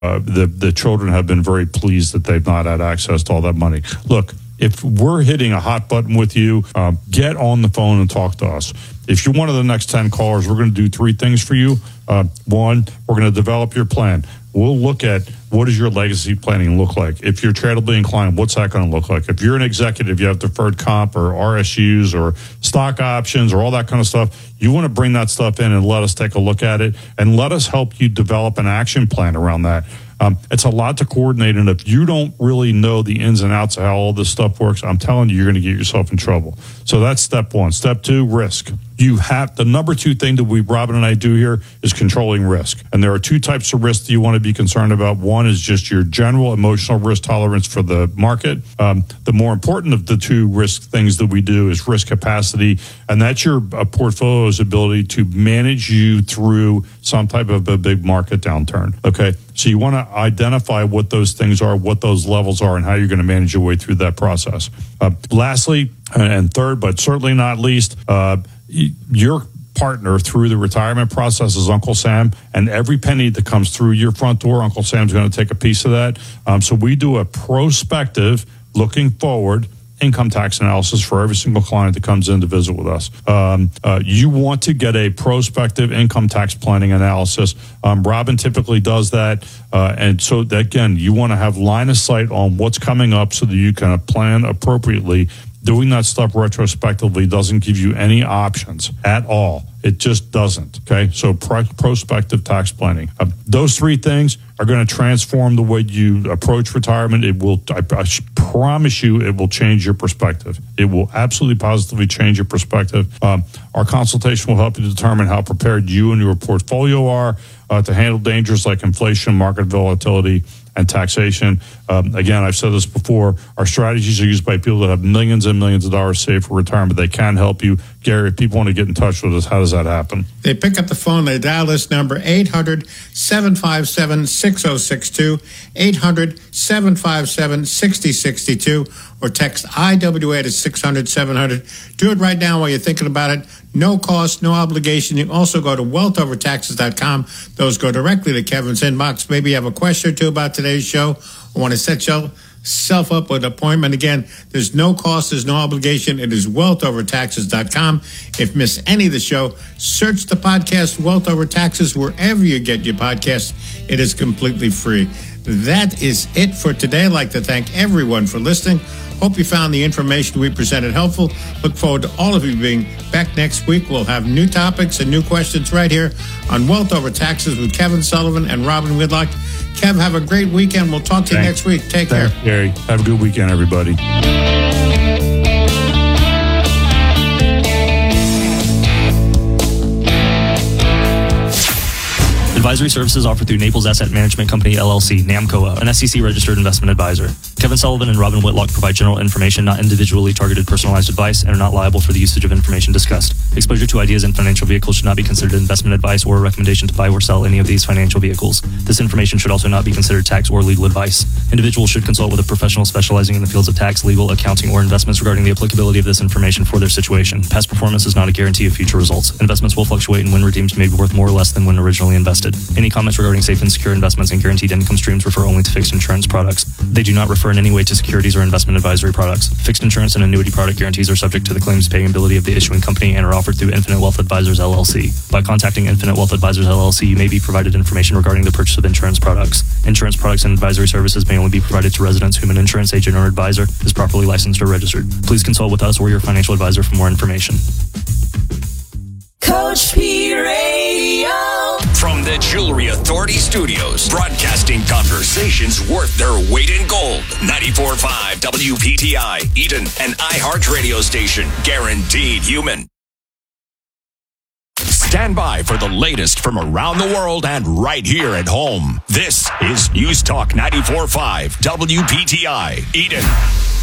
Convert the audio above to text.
the children have been very pleased that they've not had access to all that money. Look, if we're hitting a hot button with you, get on the phone and talk to us. If you're one of the next 10 callers, we're going to do 3 things for you. One, we're going to develop your plan. We'll look at what does your legacy planning look like. If you're charitably inclined, what's that going to look like? If you're an executive, you have deferred comp or RSUs or stock options or all that kind of stuff. You want to bring that stuff in and let us take a look at it and let us help you develop an action plan around that. It's a lot to coordinate, and if you don't really know the ins and outs of how all this stuff works, I'm telling you, you're going to get yourself in trouble. So that's step 1. Step 2, risk. You have the number 2 thing that Robin and I do here is controlling risk. And there are 2 types of risk that you want to be concerned about. One is just your general emotional risk tolerance for the market. The more important of the 2 risk things that we do is risk capacity, and that's your portfolio's ability to manage you through some type of a big market downturn. Okay, so you want to identify what those things are, what those levels are, and how you're going to manage your way through that process. Lastly, and third, but certainly not least, your partner through the retirement process is Uncle Sam, and every penny that comes through your front door, Uncle Sam's going to take a piece of that. So we do a prospective, looking forward, income tax analysis for every single client that comes in to visit with us. You want to get a prospective income tax planning analysis. Robin typically does that. And so, again, you want to have line of sight on what's coming up so that you can plan appropriately. Doing that stuff retrospectively doesn't give you any options at all. It just doesn't. Okay. So prospective tax planning. Those 3 things are going to transform the way you approach retirement. It will, I promise you, it will change your perspective. It will absolutely positively change your perspective. Our consultation will help you determine how prepared you and your portfolio are to handle dangers like inflation, market volatility, and taxation. Again, I've said this before, our strategies are used by people that have millions and millions of dollars saved for retirement. They can help you. Gary, if people want to get in touch with us, how does that happen? They pick up the phone, they dial this number, 800-757-6062, 800-757-6062, or text IWA to 600-700. Do it right now while you're thinking about it. No cost, no obligation. You can also go to wealthovertaxes.com. Those go directly to Kevin's inbox. Maybe you have a question or 2 about today's show, or want to set yourself up with an appointment. Again, there's no cost, there's no obligation. It is wealthovertaxes.com. If you miss any of the show, search the podcast Wealth Over Taxes wherever you get your podcasts. It is completely free. That is it for today. I'd like to thank everyone for listening. Hope you found the information we presented helpful. Look forward to all of you being back next week. We'll have new topics and new questions right here on Wealth Over Taxes with Kevin Sullivan and Robin Whitlock. Kev, have a great weekend. We'll talk to you next week. Take care. Gary, have a good weekend, everybody. Advisory services offered through Naples Asset Management Company, LLC, NAMCOA, an SEC-registered investment advisor. Kevin Sullivan and Robin Whitlock provide general information, not individually targeted personalized advice, and are not liable for the usage of information discussed. Exposure to ideas and financial vehicles should not be considered investment advice or a recommendation to buy or sell any of these financial vehicles. This information should also not be considered tax or legal advice. Individuals should consult with a professional specializing in the fields of tax, legal, accounting, or investments regarding the applicability of this information for their situation. Past performance is not a guarantee of future results. Investments will fluctuate, and when redeemed may be worth more or less than when originally invested. Any comments regarding safe and secure investments and guaranteed income streams refer only to fixed insurance products. They do not refer in any way to securities or investment advisory products. Fixed insurance and annuity product guarantees are subject to the claims paying ability of the issuing company and are offered through Infinite Wealth Advisors, LLC. By contacting Infinite Wealth Advisors, LLC, you may be provided information regarding the purchase of insurance products. Insurance products and advisory services may only be provided to residents whom an insurance agent or advisor is properly licensed or registered. Please consult with us or your financial advisor for more information. Coach P Radio. From the Jewelry Authority Studios, broadcasting conversations worth their weight in gold. 94.5 WPTI, Eden, an iHeart radio station, guaranteed human. Stand by for the latest from around the world and right here at home. This is News Talk 94.5 WPTI, Eden.